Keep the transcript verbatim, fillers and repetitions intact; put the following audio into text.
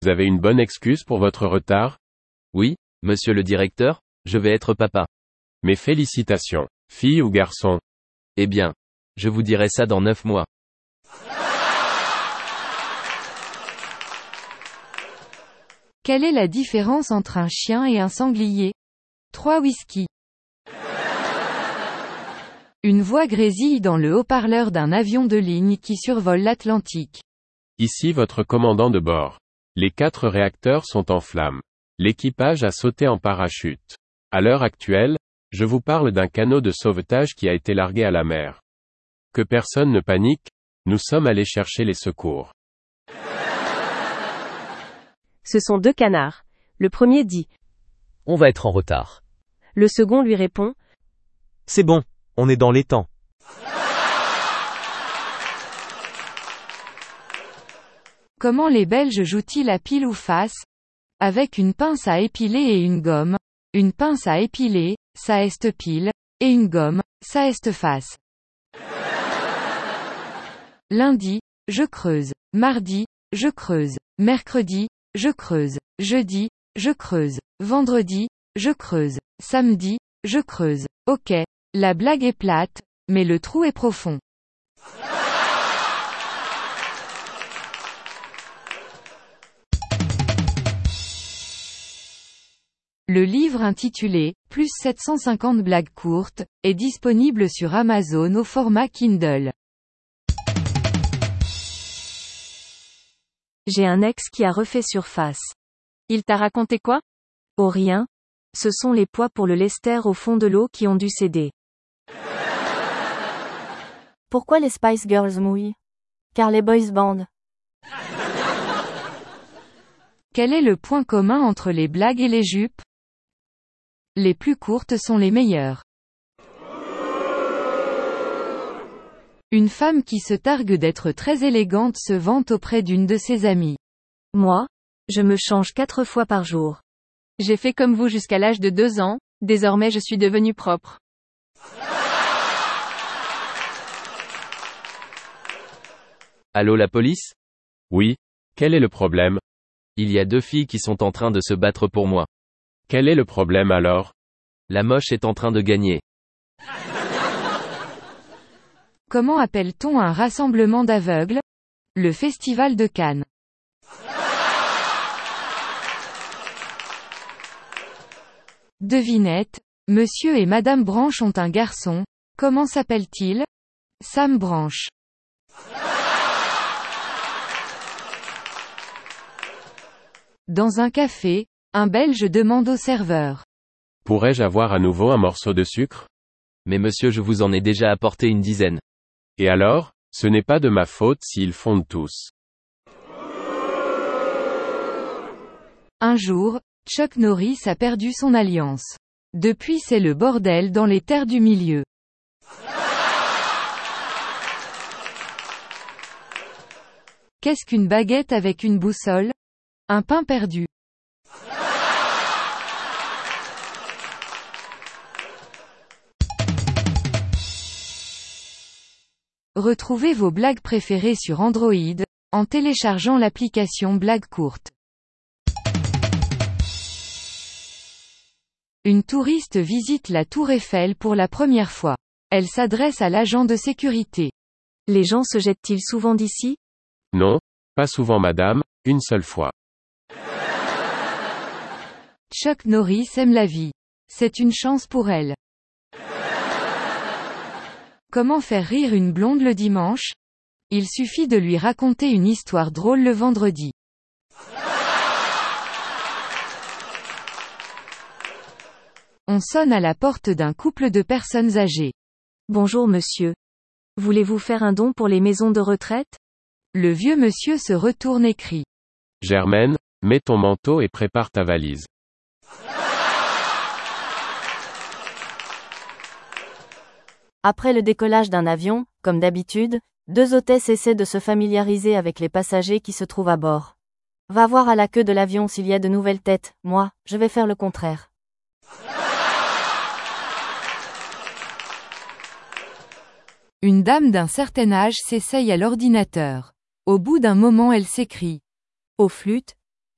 Vous avez une bonne excuse pour votre retard? Oui, monsieur le directeur, je vais être papa. Mes félicitations. Fille ou garçon? Eh bien, je vous dirai ça dans neuf mois. Quelle est la différence entre un chien et un sanglier? Trois whisky. Une voix grésille dans le haut-parleur d'un avion de ligne qui survole l'Atlantique. Ici votre commandant de bord. Les quatre réacteurs sont en flammes. L'équipage a sauté en parachute. À l'heure actuelle, je vous parle d'un canot de sauvetage qui a été largué à la mer. Que personne ne panique, nous sommes allés chercher les secours. Ce sont deux canards. Le premier dit « On va être en retard. » Le second lui répond « C'est bon, on est dans les temps. » Comment les Belges jouent-ils à pile ou face? Avec une pince à épiler et une gomme. Une pince à épiler, ça est pile, et une gomme, ça est face. Lundi, je creuse. Mardi, je creuse. Mercredi, je creuse. Jeudi, je creuse. Vendredi, je creuse. Samedi, je creuse. Ok, la blague est plate, mais le trou est profond. Le livre intitulé « Plus sept cent cinquante blagues courtes » est disponible sur Amazon au format Kindle. J'ai un ex qui a refait surface. Il t'a raconté quoi? Oh rien. Ce sont les poids pour le Lester au fond de l'eau qui ont dû céder. Pourquoi les Spice Girls mouillent? Car les boys band. Quel est le point commun entre les blagues et les jupes? Les plus courtes sont les meilleures. Une femme qui se targue d'être très élégante se vante auprès d'une de ses amies. Moi, je me change quatre fois par jour. J'ai fait comme vous jusqu'à l'âge de deux ans, désormais je suis devenue propre. Allô la police? Oui. Quel est le problème? Il y a deux filles qui sont en train de se battre pour moi. Quel est le problème alors? La moche est en train de gagner. Comment appelle-t-on un rassemblement d'aveugles? Le Festival de Cannes. Devinette, Monsieur et Madame Branche ont un garçon. Comment s'appelle-t-il? Sam Branche. Dans un café, un Belge demande au serveur. Pourrais-je avoir à nouveau un morceau de sucre? Mais monsieur, je vous en ai déjà apporté une dizaine. Et alors, ce n'est pas de ma faute s'ils fondent tous. Un jour, Chuck Norris a perdu son alliance. Depuis c'est le bordel dans les terres du milieu. Qu'est-ce qu'une baguette avec une boussole? Un pain perdu. Retrouvez vos blagues préférées sur Android, en téléchargeant l'application Blagues courtes. Une touriste visite la tour Eiffel pour la première fois. Elle s'adresse à l'agent de sécurité. Les gens se jettent-ils souvent d'ici? Non, pas souvent madame, une seule fois. Chuck Norris aime la vie. C'est une chance pour elle. Comment faire rire une blonde le dimanche? Il suffit de lui raconter une histoire drôle le vendredi. On sonne à la porte d'un couple de personnes âgées. Bonjour monsieur. Voulez-vous faire un don pour les maisons de retraite? Le vieux monsieur se retourne et crie. Germaine, mets ton manteau et prépare ta valise. Après le décollage d'un avion, comme d'habitude, deux hôtesses essaient de se familiariser avec les passagers qui se trouvent à bord. Va voir à la queue de l'avion s'il y a de nouvelles têtes, moi, je vais faire le contraire. Une dame d'un certain âge s'essaye à l'ordinateur. Au bout d'un moment elle s'écrie. Aux flûtes,